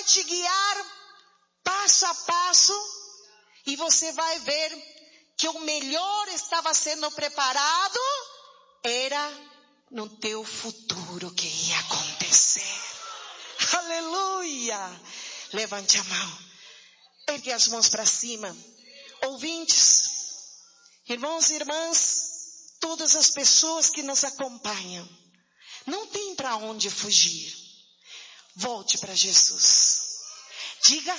te guiar passo a passo e você vai ver que o melhor estava sendo preparado, era no teu futuro que ia acontecer. Aleluia! Levante a mão, ergue as mãos para cima. Ouvintes, irmãos e irmãs, todas as pessoas que nos acompanham, não tem para onde fugir. Volte para Jesus. Diga